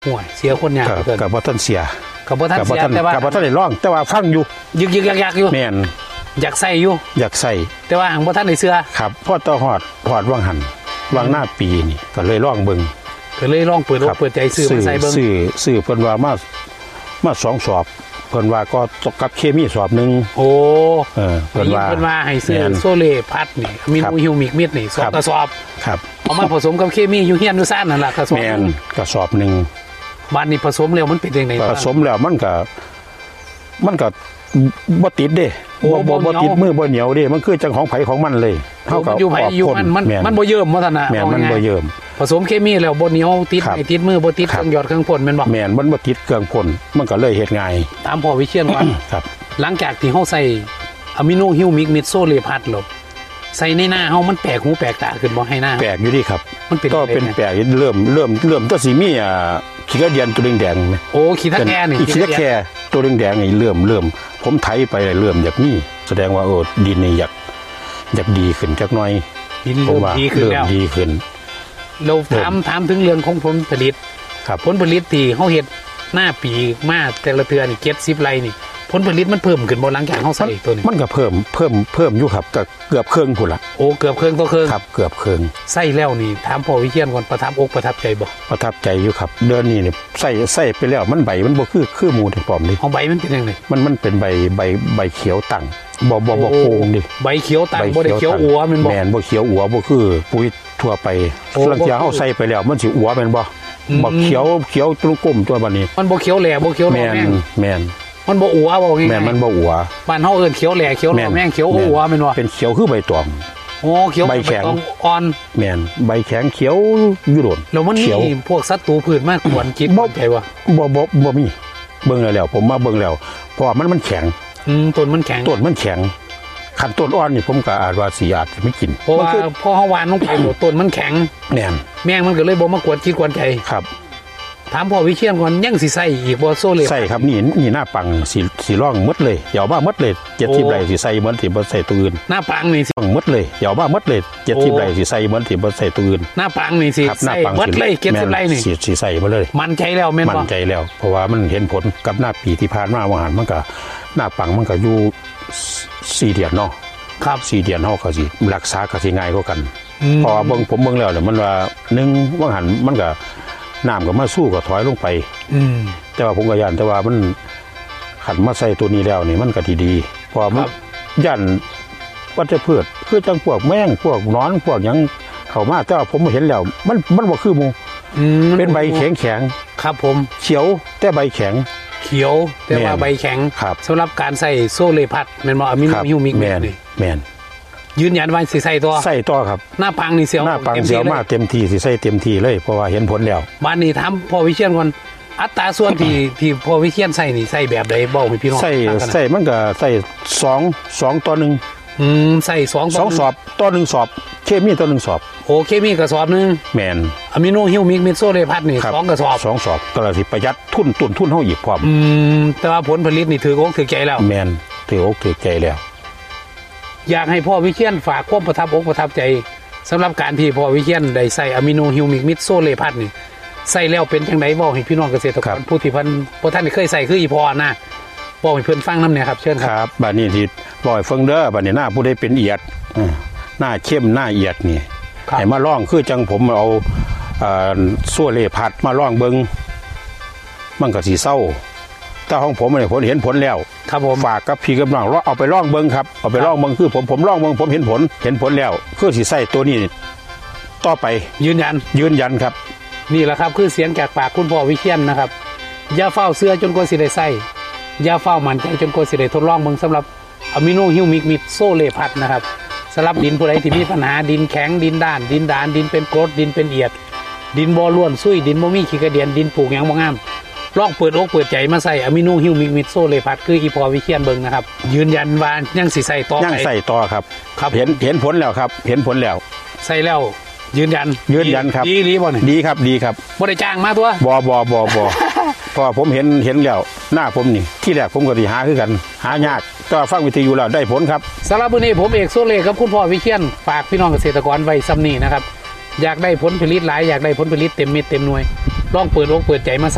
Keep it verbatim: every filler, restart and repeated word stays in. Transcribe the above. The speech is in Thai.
ห่วยเสียคนยากเกินกับว่าท่านเสียกับว่าท่านเสียแต่ว่ากับว่าท่านได้ร้องแต่ว่าฟังอยู่ยึกยึกยักยักอยู่แม่นอยากใส่อยู่อยากใส่แต่ว่าหางว่าท่านได้เสื้อครับพ่อต่อหอดหอดว่างหันว่างหน้าปีนี่ก็เลยร้องเบิ่งก็เลยร้องเปิดอกเปิดใจซื้อมาใส่เบิ่งซื้อซื้อเพิ่นว่ามามาสองสอบเพิ่นว่าก็ตกกับเคมีสอบนึงโอ้เออเพิ่นว่าเพิ่นว่าให้ซื้อโซเล่พัดนี่มีนูฮิวมิกมิดนี่สอบกระสอบครับเอามาผสมกับเคมีอยู่เฮียนอยู่ซ่านนั่นล่ะกระสอบแม่นกระสอบนึงบ้านนี้ผสมแล้วมันเป็นจังได๋ผสมแล้วมันก็มันก็บ่ติดเด้บ่บ่บ่ติดมือบ่เหนียวเด้มันคือจังของไผของมันเลยเฮาก็อยู่ไผอยู่มันมันมันบ่เยิ่มว่าซั่นน่ะแม่นมันบ่เยิ่มผสมเคมีแล้วบ่เหนียวติดไม่ติดมือบ่ติดเครื่องหยอดเครื่องพ่นแม่นบ่แม่นมันบ่ติดเครื่องพ่นมันก็เลยเฮ็ดง่ายตามพ่อวิเชียรว่าครับหลังจากที่เฮาใส่อะมิโนฮิวมิกมิดโซเลพัดลบใส่ในหน้าเฮามันแปลกหูแปลกตาขึ้นบ่ให้หน้าแปลกอยู่ดิครับมันเป็นก็เป็นแปลกเริ่มเริ่มเริ่มตัวสีมีอ่าขี้กระเดียนตัวแดงๆมั้ยโอ้ขี้ตะแกนี่ขี้ตะแกตัวแดงๆนี่เริ่มเริ่มผมไถไปเริ่มอยากมีแสดงว่าโอ้ดินนี่อยากอยากดีขึ้นจักหน่อยดินเริ่มดีขึ้นแล้วดีขึ้นเราถามถามถึงเรื่องของผลผลิตครับผลผลิตที่เฮาเฮ็ดหน้าปีมาแต่ละเทื่อนี่เจ็ดสิบไร่นี่ผลผลิตมันเพิ่มขึ้นบ่หลังจากเฮาใส่ตัวนี้มันก็เพิ่มเพิ่มเพิ่มอยู่ครับก็เกือบครึ่งพุ่นล่ะโอ้เกือบครึ่งต่อครึ่งครับเกือบครึ่งใส่แล้วนี่ถามพ่อวิเชียรก่อนประทับอกประทับใจบ่ประทับใจอยู่ครับเดือนนี้นี่ใส่ใส่ไปแล้วมันใบมันบ่คือคือหมู่ที่พร้อมนี่ของใบมันเป็นจังได๋มันมันเป็นใบใบใบเขียวตั้งบ่บ่บ่โป่งดิใบเขียวตั้งบ่ได้เขียวอัวแม่นบ่แม่นบ่เขียวอัวบ่คือปุ๋ยทั่วไปหลังจากเฮาใส่ไปแล้วมันสิอัวแม่นบ่บ่เขียวเขียวตรงกลมตัวบัดนี้มันบ่เขียวแหล่บ่เขียวแม่นแม่นมันบ่อัวบ่ง่ายๆแม่นมันบ่อัวบ้านเฮาเอิ้นเขียวแหล่เขียวแม่งเขียวอัวแม่นบ่เป็นเขียวคือใบตองโอ้เขียวใบแข็งอ่อนแม่นใบแข็งเขียวอยู่โดนแล้วมันมีพวกศัตรูพืชมากกวนคิดบ่ใจว่าบ่บ่บ่มีเบิ่งแล้วผมมาเบิ่งแล้วเพราะมันมันแข็งอืมต้นมันแข็งต้นมันแข็งคันต้นอ่อนนี่ผมก็อาจว่าสิอาจจะไม่กินเพราะว่าพอเฮาหวานลงไปต้นมันแข็งแม่นแม่งมันก็เลยบ่มากวนคิดกวนใจครับถามพ่อวิเชียรก่อนยังสิใส่อีกบ่โซเล่ใส่ครับนี่นี่หน้าปังสิสิร่องหมดเลยเหยาบ้าหมดเลยเจ็ดสิบไร่สิใส่เหมือนสิบ่ใส่ตัวอื่นหน้าปังนี่สิหมดเลยเหยาบ้าหมดเลยเจ็ดสิบไร่สิใส่เหมือนสิบ่ใส่ตัวอื่นหน้าปังนี่สิใส่หมดเลยเจ็ดสิบไร่นี่สิสิใส่มาเลยมั่นใจแล้วแม่นบ่มั่นใจแล้วเพราะว่ามันเห็นผลกับหน้าปีที่ผ่านมาว่าหันมันก็หน้าปังมันก็อยู่สี่เดือนเนาะครับสี่เดือนเฮาก็สิรักษาก็สิง่ายกว่ากันเพราะว่าเบิ่งผมเบิ่งแล้วเนี่ยมันว่าหนึ่งว่าหันมันก็น้ำก็มาสู้ก็ถอยลงไปแต่ว่าผมก็ย่านแต่ว่ามันขันมาใส่ตัวนี้แล้วนี่มันก็ดีๆเพราะมันย่านวัชพืชคือจังพวกแมงพวกนอนพวกหยังเข้ามาแต่ว่าผมเห็นแล้วมันมันบ่คือหมู่เป็นใบแข็งๆครับผมเขียวแต่ใบแข็งเขียวแต่ว่าใบแข็งสำหรับการใส่โซเลพัดแม่นบ่อะมิโนฮิวมิกนี่แม่นยืนยันว่าสิใส่ตัวใส่ตัวครับหน้าปังนี่เสียวหน้าปังเสียวมากเต็มที่สิใส่เต็มที่เลยเพราะว่าเห็นผลแล้วบ้านนี้ถามพ่อวิเชียรก่อนอัตราส่วนที่ที่พ่อวิเชียรใส่นี่ใส่แบบใดบอกให้พี่น้องใส่ใส่มันก็ใส่สอง สองต่อหนึ่งอืมใส่สองสองสอบต่อหนึ่งสอบเคมีต่อหนึ่งสอบโอเคมีกระสอบนึงแม่นอะมิโนฮิวมิกมิดโซเลพัดนี่สองกระสอบสองสอบก็เลยสิประหยัดทุนต้นทุนเฮาอีกพร้อมอืมแต่ว่าผลผลิตนี่ถืออกถือใจแล้วแม่นถืออกถือใจแล้วอยากให้พ่อวิเชียรฝากความประทับอกประทับใจสำหรับการที่พ่อวิเชียรได้ใส่อะมิโนฮิวมิกมิดโซเลพัดนี่ใส่แล้วเป็นจังได๋บอกให้พี่น้องเกษตรกรผู้ที่เพิ่นบ่ทันได้เคยใส่คืออีพ่อนะบอกให้เพิ่นฟังนำเนี่ยครับเชิญครับครับบัดนี้ที่บ่ให้ฟังเด้อบัดนี้หน้าผู้ใดเป็นเอียดหน้าเข้มหน้าเอียดนี่ให้มาลองคือจังผมเอาเอ่อโซเลพัดมาลองเบิ่งมันก็สิเศร้าแต่ของผมเนี่ยผมเห็นผลแล้วครับผมฝากกับพี่กับน้องเอาไปลองเบิ่งครับเอาไปลองเบิ่งคือผมผมลองเบิ่งผมเห็นผลเห็นผลแล้วคือสิใส่ตัวนี้ต่อไปยืนยันยืนยันครับนี่แหละครับคือเสียงจากปากคุณพ่อวิเชียรนะครับอย่าเฝ้าเสื้อจนกว่าสิได้ใส่อย่าเฝ้ามั่นใจจนกว่าสิได้ทดลองเบิ่งสำหรับอะมิโนฮิวมิกมิดโซเลพัดนะครับสำหรับดินผู้ใดที่มีปัญหาดินแข็งดินด้านดินดานดินเป็นกรดดินเป็นเอียดดินบ่ล้วนซุยดินบ่มีขี้กระเดียนดินปลูกหยังบ่งามลองเปิดอกเปิดใจมาใส่อะมิโนฮิวมิกมิดโซเลพัดคืออีพอวิเชียรเบิ่งนะครับยืนยันว่ายังสิใส่ต่อยังใส่ต่อครับครับเห็นเห็นผลแล้วครับเห็นผลแล้วใส่แล้วยืนยันยืนยันครับดีดีบ่นี่ดีครับดีครับบ่ได้จ้างมาตัวบ่บ่บ่บ่เพราะผมเห็นเห็นแล้วหน้าผมนี่ที่แรกผมก็สิหาคือกันหายากแต่ฟังวิทยุแล้วได้ผลครับสำหรับมื้อนี้ผมเอกโซเลกับคุณพ่อวิเชียรฝากพี่น้องเกษตรกรไว้ซ้ำนี้นะครับอยากได้ผลผลิตหลายอยากได้ผลผลิตเต็มเม็ดเต็มหน่วยลองเปิดอกเปิดใจมา